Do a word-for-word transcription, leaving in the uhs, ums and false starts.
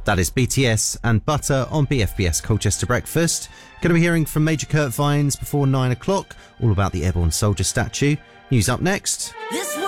That is B T S and Butter on B F B S Colchester Breakfast. Going to be hearing from Major Kurt Vines before nine o'clock, all about the Airborne Soldier statue. News up next. This